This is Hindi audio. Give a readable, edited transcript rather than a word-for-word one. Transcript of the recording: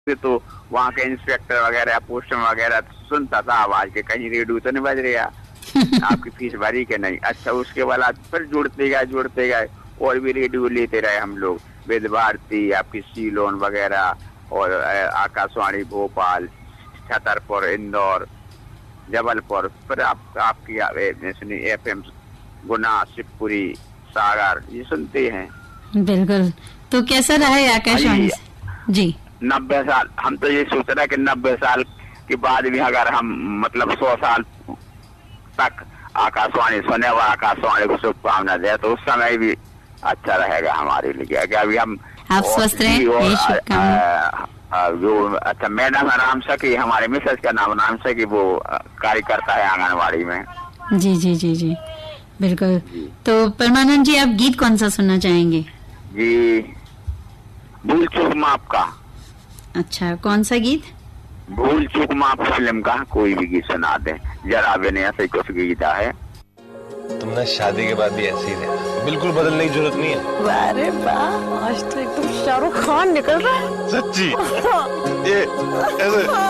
तो वहाँ के इंस्पेक्टर वगैरह पोस्टमैन वगैरह सुनता था आवाज के कहीं रेडियो तो नहीं बज रहा आपकी फीस भरी के नहीं। अच्छा उसके बाद फिर जुड़ते गए और भी रेडियो लेते रहे हम लोग, वेद भारती, आपकी सीलोन वगैरह और आकाशवाणी भोपाल, छतरपुर, इंदौर, जबलपुर, फिर आपकी FM गुना, शिवपुरी, सागर, ये सुनते हैं। बिल्कुल। तो कैसा रहा है आकाशवाणी जी? 90 साल हम तो ये सोच रहे हैं कि 90 साल के बाद भी अगर हम मतलब 100 साल तक आकाशवाणी सुने और आकाशवाणी को शुभकामना दे तो उस समय भी अच्छा रहेगा हमारे लिए। क्या अभी हम आप स्वस्थ रहें, जो अच्छा मैडम राम सखी, हमारे मिसेज का नाम राम सखी, वो कार्यकर्ता है आंगनबाड़ी में। जी जी जी जी बिल्कुल। तो परमानंद जी, आप गीत कौन सा सुनना चाहेंगे? जी, भूल चूक माफ का। अच्छा, कौन सा गीत? भूल चूक माफ फिल्म का कोई भी गीत सुना दे, जरा विनय से कुछ गीत है। तुमने शादी के बाद भी ऐसे ही रहना, बिल्कुल बदलने की जरूरत नहीं है। अरे वाह, आज तो एकदम शाहरुख खान निकल रहा है। सच्ची ये ऐसे